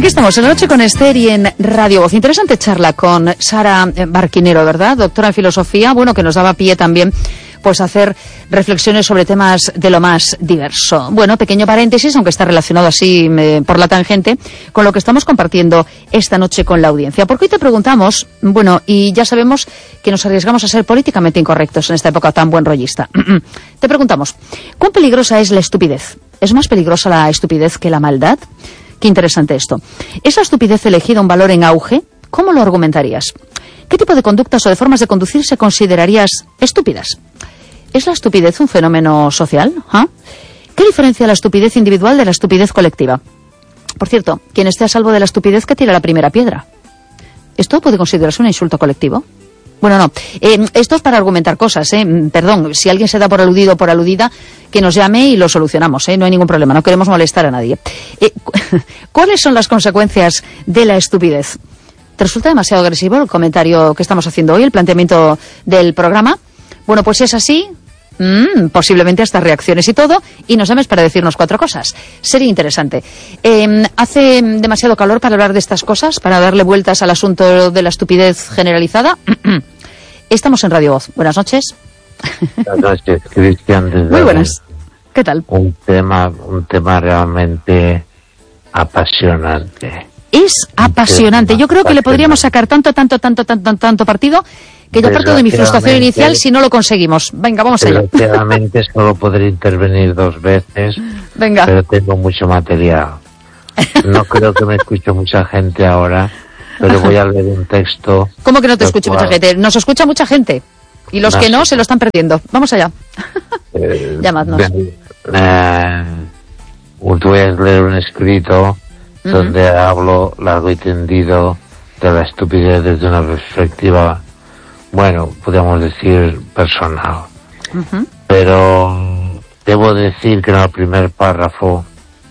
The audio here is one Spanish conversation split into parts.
Aquí estamos en La Noche con Esther y en Radio Voz. Interesante charla con Sara Barquinero, ¿verdad? Doctora en filosofía, bueno, que nos daba pie también pues hacer reflexiones sobre temas de lo más diverso. Bueno, pequeño paréntesis, aunque está relacionado así por la tangente, con lo que estamos compartiendo esta noche con la audiencia. Porque hoy te preguntamos, bueno, y ya sabemos que nos arriesgamos a ser políticamente incorrectos en esta época tan buenrollista. Te preguntamos, ¿cuán peligrosa es la estupidez? ¿Es más peligrosa la estupidez que la maldad? Qué interesante esto. ¿Es la estupidez elegida un valor en auge? ¿Cómo lo argumentarías? ¿Qué tipo de conductas o de formas de conducirse considerarías estúpidas? ¿Es la estupidez un fenómeno social? ¿Ah? ¿Qué diferencia la estupidez individual de la estupidez colectiva? Por cierto, quien esté a salvo de la estupidez que tira la primera piedra. ¿Esto puede considerarse un insulto colectivo? Bueno, no. Esto es para argumentar cosas, Perdón, si alguien se da por aludido o por aludida, que nos llame y lo solucionamos, No hay ningún problema, no queremos molestar a nadie. ¿Cuáles son las consecuencias de la estupidez? ¿Te resulta demasiado agresivo el comentario que estamos haciendo hoy, el planteamiento del programa? Bueno, pues si es así, posiblemente hasta reacciones y todo, y nos llames para decirnos 4 cosas. Sería interesante. ¿Hace demasiado calor para hablar de estas cosas, para darle vueltas al asunto de la estupidez generalizada? Estamos en Radio Voz. Buenas noches. Buenas noches, Cristian. Muy buenas. ¿Qué tal? Un tema realmente apasionante. Es apasionante. Yo creo que le podríamos sacar tanto partido que yo parto de mi frustración inicial si no lo conseguimos. Venga, vamos allá. Desgraciadamente solo podré intervenir 2 veces. Venga. Pero tengo mucho material. No creo que me escuche mucha gente ahora, pero voy a leer un texto. ¿Cómo que no te escucha mucha gente? Nos escucha mucha gente. Y los que no se lo están perdiendo. Vamos allá. Llamadnos. Voy a leer un escrito donde hablo largo y tendido de la estupidez desde una perspectiva, bueno, podríamos decir personal. Pero debo decir que en el primer párrafo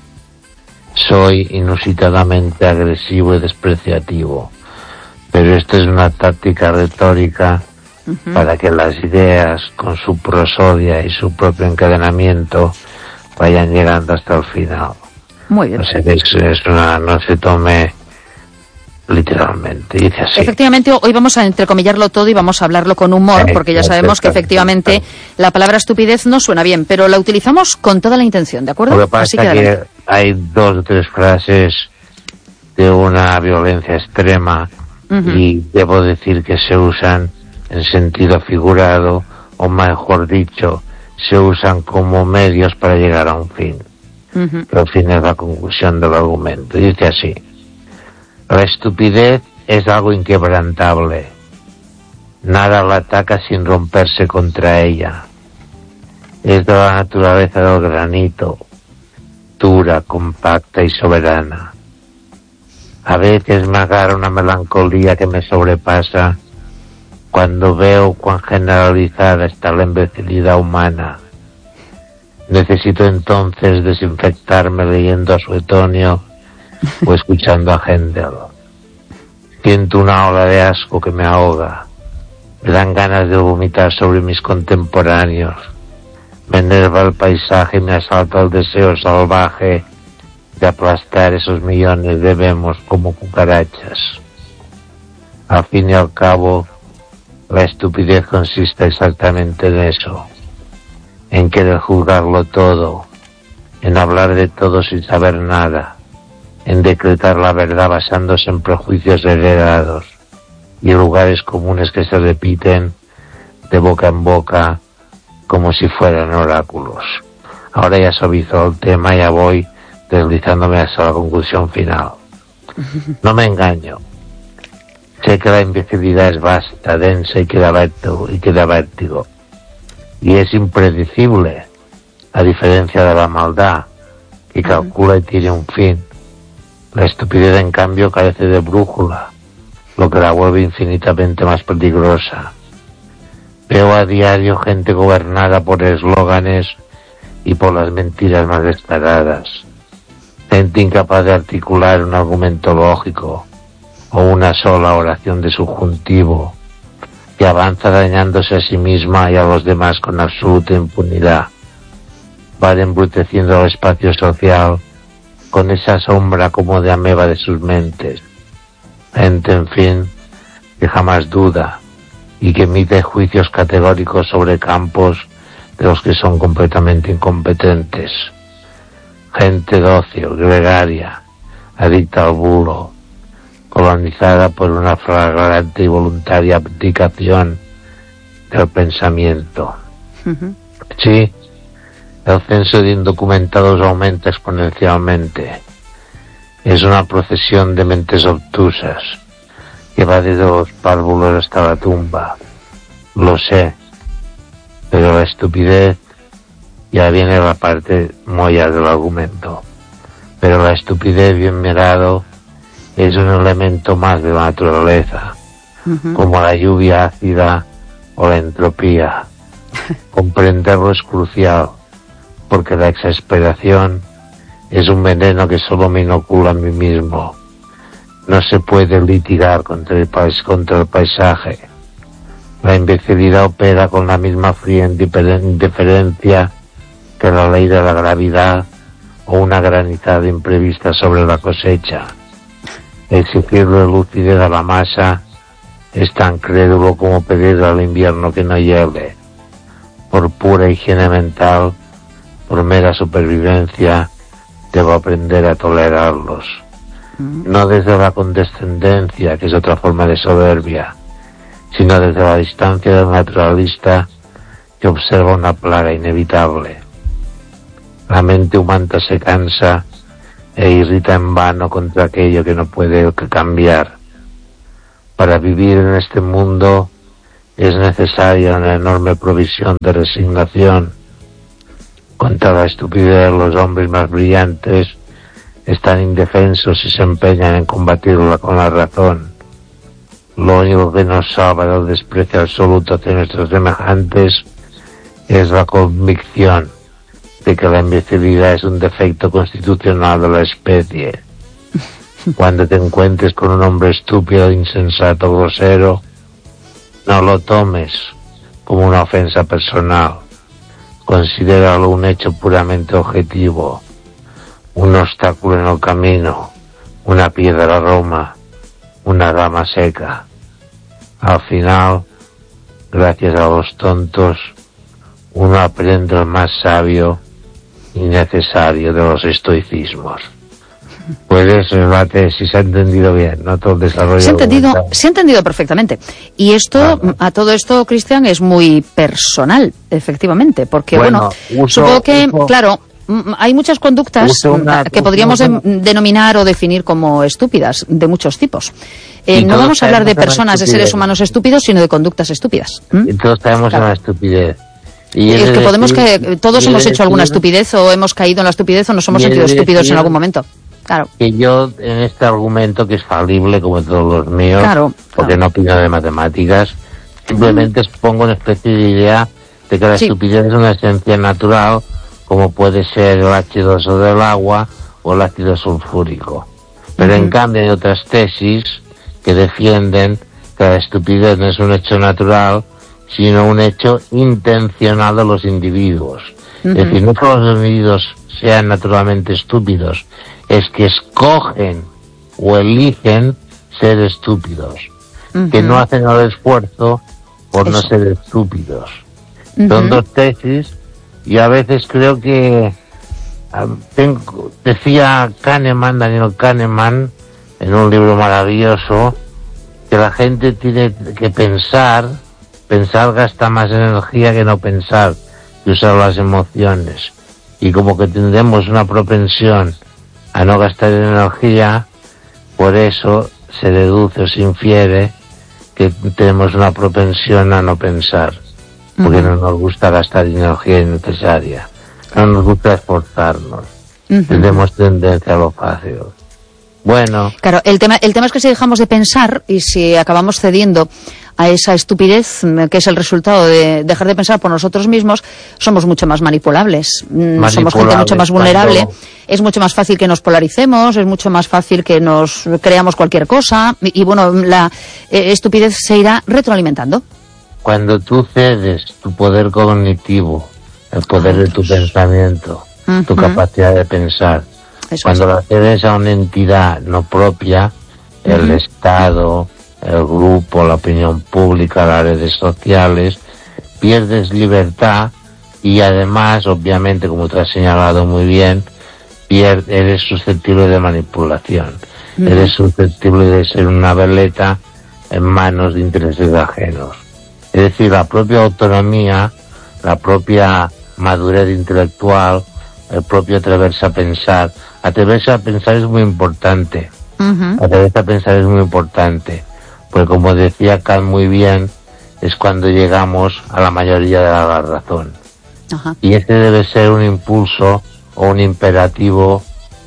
soy inusitadamente agresivo y despreciativo. Pero esto es una táctica retórica para que las ideas, con su prosodia y su propio encadenamiento, vayan llegando hasta el final. Muy bien. O sea, no se tome literalmente, dice así. Efectivamente, hoy vamos a entrecomillarlo todo y vamos a hablarlo con humor, porque ya sabemos que efectivamente la palabra estupidez no suena bien, pero la utilizamos con toda la intención, ¿de acuerdo? Lo que pasa es que hay 2 o 3 frases de una violencia extrema y debo decir que se usan en sentido figurado, o mejor dicho, se usan como medios para llegar a un fin. Pero el fin es la conclusión del argumento. Dice así: la estupidez es algo inquebrantable. Nada la ataca sin romperse contra ella. Es de la naturaleza del granito, dura, compacta y soberana. A veces me agarra una melancolía que me sobrepasa cuando veo cuán generalizada está la imbecilidad humana. Necesito entonces desinfectarme leyendo a Suetonio o escuchando a Händel. Siento una ola de asco que me ahoga. Me dan ganas de vomitar sobre mis contemporáneos. Me enerva el paisaje y me asalta el deseo salvaje de aplastar esos millones de vemos como cucarachas. Al fin y al cabo, la estupidez consiste exactamente en eso. En querer juzgarlo todo, en hablar de todo sin saber nada, en decretar la verdad basándose en prejuicios heredados y lugares comunes que se repiten de boca en boca como si fueran oráculos. Ahora ya suavizo el tema, ya voy deslizándome hasta la conclusión final. No me engaño. Sé que la imbecilidad es vasta, densa y que da vértigo. Y es impredecible, a diferencia de la maldad, que calcula y tiene un fin. La estupidez, en cambio, carece de brújula, lo que la vuelve infinitamente más peligrosa. Veo a diario gente gobernada por eslóganes y por las mentiras más descaradas. Gente incapaz de articular un argumento lógico o una sola oración de subjuntivo, que avanza dañándose a sí misma y a los demás con absoluta impunidad. Va embruteciendo el espacio social con esa sombra como de ameba de sus mentes. Gente, en fin, que jamás duda y que emite juicios categóricos sobre campos de los que son completamente incompetentes. Gente dócil, gregaria, adicta al bulo, colonizada por una flagrante y voluntaria abdicación del pensamiento. Sí, el censo de indocumentados aumenta exponencialmente. Es una procesión de mentes obtusas que va desde los párvulos hasta la tumba. Lo sé, pero la estupidez, ya viene la parte molla del argumento, pero la estupidez, bien mirado, es un elemento más de la naturaleza, como la lluvia ácida o la entropía. Comprenderlo es crucial, porque la exasperación es un veneno que solo me inocula a mí mismo. No se puede litigar contra el paisaje. La imbecilidad opera con la misma fría indiferencia que la ley de la gravedad o una granizada imprevista sobre la cosecha. Exigirle lucidez a la masa es tan crédulo como pedirle al invierno que no hiele. Por pura higiene mental, por mera supervivencia, debo aprender a tolerarlos. No desde la condescendencia, que es otra forma de soberbia, sino desde la distancia del naturalista que observa una plaga inevitable. La mente humana se cansa e irrita en vano contra aquello que no puede cambiar. Para vivir en este mundo es necesaria una enorme provisión de resignación. Contra la estupidez, los hombres más brillantes están indefensos y se empeñan en combatirla con la razón. Lo único que nos salva del desprecio absoluto hacia nuestros semejantes es la convicción de que la imbecilidad es un defecto constitucional de la especie. Cuando te encuentres con un hombre estúpido, insensato, grosero, no lo tomes como una ofensa personal. Considéralo un hecho puramente objetivo, un obstáculo en el camino, una piedra roma, una rama seca. Al final, gracias a los tontos, uno aprende el más sabio y necesario de los estoicismos. Pues eso es la tesis, se ha entendido bien, ¿no? Todo el desarrollo. Se ha entendido perfectamente. Y esto, a todo esto, Cristian, es muy personal, efectivamente, porque supongo que, claro, hay muchas conductas que podríamos denominar o definir como estúpidas, de muchos tipos. No vamos a hablar de personas, de seres humanos estúpidos, sino de conductas estúpidas. Y todos caemos en la estupidez. Y es que todos hemos hecho alguna estupidez, o hemos caído en la estupidez, o nos hemos sentido estúpidos en algún momento. Claro. Que yo, en este argumento, que es falible como todos los míos, porque no opino de matemáticas, simplemente expongo una especie de idea de que la estupidez es una esencia natural, como puede ser el H2O del agua o el ácido sulfúrico. Pero en cambio hay otras tesis que defienden que la estupidez no es un hecho natural, sino un hecho intencional de los individuos. Es decir, no que los individuos sean naturalmente estúpidos, es que escogen o eligen ser estúpidos, que no hacen el esfuerzo por no ser estúpidos. Son dos tesis, y a veces creo que decía Daniel Kahneman, en un libro maravilloso, que la gente tiene que pensar gasta más energía que no pensar, que usar las emociones, y como que tendremos una propensión a no gastar energía, por eso se deduce o se infiere que tenemos una propensión a no pensar, porque no nos gusta gastar energía innecesaria, no nos gusta esforzarnos, tenemos tendencia a lo fácil. Bueno. Claro, el tema es que si dejamos de pensar y si acabamos cediendo a esa estupidez, que es el resultado de dejar de pensar por nosotros mismos, somos mucho más manipulables, somos gente mucho más vulnerable, es mucho más fácil que nos polaricemos, es mucho más fácil que nos creamos cualquier cosa, y bueno, la estupidez se irá retroalimentando. Cuando tú cedes tu poder cognitivo, el poder de tu pensamiento, tu capacidad de pensar, Cuando la cedes a una entidad no propia, el Estado, el grupo, la opinión pública, las redes sociales, pierdes libertad y además, obviamente, como tú has señalado muy bien, eres susceptible de manipulación. Eres susceptible de ser una veleta en manos de intereses ajenos. Es decir, la propia autonomía, la propia madurez intelectual, el propio atreverse a pensar. Atreverse a pensar es muy importante. Atreverse a pensar es muy importante. Porque como decía Kant muy bien, es cuando llegamos a la mayoría de la razón. Y este debe ser un impulso o un imperativo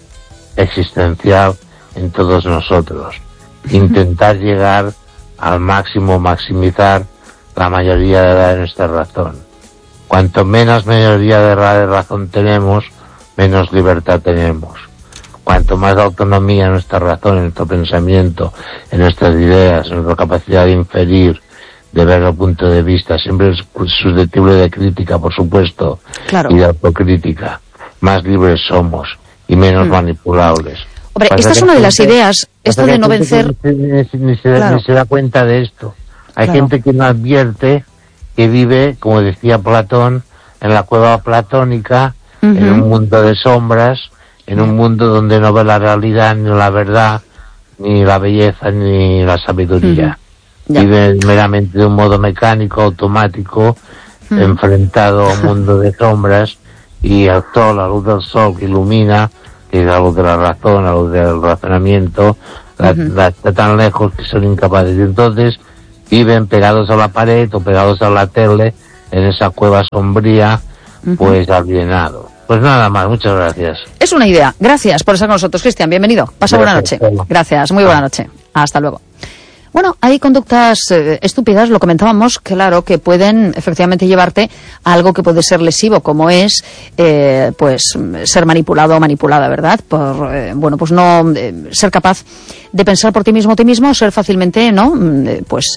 existencial en todos nosotros. Intentar llegar al máximo, maximizar la mayoría de edad de nuestra razón. Cuanto menos mayoría de edad de razón tenemos, menos libertad tenemos. Cuanto más autonomía en nuestra razón, en nuestro pensamiento, en nuestras ideas, en nuestra capacidad de inferir, de ver el punto de vista, siempre es susceptible de crítica, por supuesto, y de autocrítica, más libres somos y menos manipulables. Hombre, esta es una de las ideas, esto de no vencer... Ni se da cuenta de esto. Hay gente que no advierte que vive, como decía Platón, en la cueva platónica, en un mundo de sombras, en un mundo donde no ve la realidad, ni la verdad, ni la belleza, ni la sabiduría. Vive meramente de un modo mecánico, automático, enfrentado a un mundo de sombras, y el sol, la luz del sol que ilumina, que es la luz de la razón, la luz del razonamiento, está tan lejos que son incapaces. Y entonces viven pegados a la pared o pegados a la tele, en esa cueva sombría, pues alienados. Pues nada más, muchas gracias. Es una idea. Gracias por estar con nosotros, Cristian. Bienvenido. Pasa buena noche. Gracias, muy buena noche. Hasta luego. Bueno, hay conductas estúpidas, lo comentábamos, claro, que pueden efectivamente llevarte a algo que puede ser lesivo, como es, pues, ser manipulado o manipulada, ¿verdad? Por, bueno, pues no ser capaz de pensar por ti mismo, ser fácilmente, ¿no? Pues,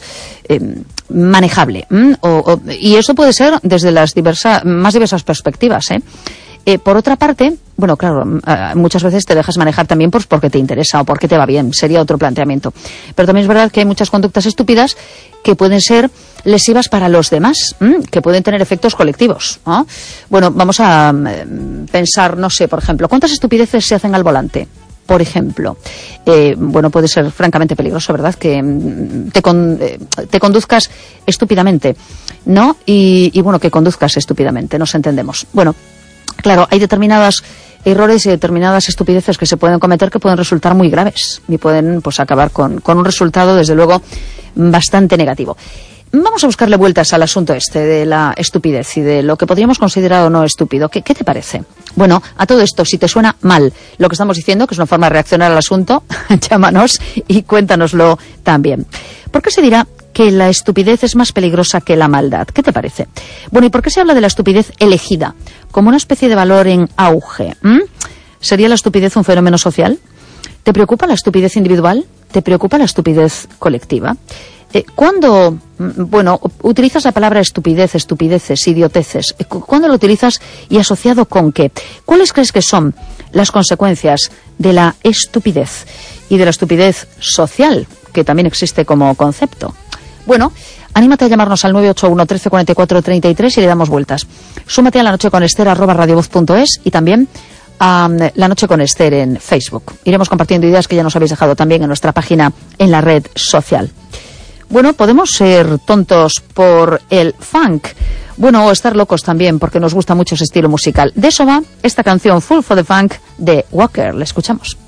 manejable. Y eso puede ser desde las más diversas perspectivas, por otra parte, bueno, claro, muchas veces te dejas manejar también pues porque te interesa o porque te va bien, sería otro planteamiento. Pero también es verdad que hay muchas conductas estúpidas que pueden ser lesivas para los demás, que pueden tener efectos colectivos, ¿no? Bueno, vamos a pensar, no sé, por ejemplo, ¿cuántas estupideces se hacen al volante? Por ejemplo, bueno, puede ser francamente peligroso, ¿verdad? Que te conduzcas estúpidamente, ¿no? Y bueno, que conduzcas estúpidamente, nos entendemos. Bueno, claro, hay determinados errores y determinadas estupideces que se pueden cometer que pueden resultar muy graves y pueden pues acabar con un resultado, desde luego, bastante negativo. Vamos a buscarle vueltas al asunto este de la estupidez y de lo que podríamos considerar o no estúpido. ¿Qué te parece? Bueno, a todo esto, si te suena mal lo que estamos diciendo, que es una forma de reaccionar al asunto, llámanos y cuéntanoslo también. ¿Por qué se dirá que la estupidez es más peligrosa que la maldad? ¿Qué te parece? Bueno, ¿y por qué se habla de la estupidez elegida como una especie de valor en auge? ¿Sería la estupidez un fenómeno social? ¿Te preocupa la estupidez individual? ¿Te preocupa la estupidez colectiva? ¿Cuándo, bueno, utilizas la palabra estupidez, estupideces, idioteces? ¿Cuándo lo utilizas y asociado con qué? ¿Cuáles crees que son las consecuencias de la estupidez y de la estupidez social, que también existe como concepto? Bueno, anímate a llamarnos al 981 13 44 33 y le damos vueltas. Súmate a La Noche con Esther @radiovoz.es y también a La Noche con Esther en Facebook. Iremos compartiendo ideas que ya nos habéis dejado también en nuestra página en la red social. Bueno, podemos ser tontos por el funk, bueno, o estar locos también porque nos gusta mucho ese estilo musical. De eso va esta canción Full for the Funk de Walker. La escuchamos.